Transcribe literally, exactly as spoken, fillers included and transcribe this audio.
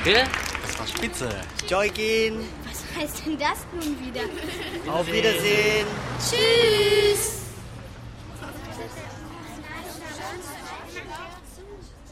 Bitte? Das war spitze. Joygin. Was heißt denn das nun wieder? Auf Wiedersehen. Tschüss.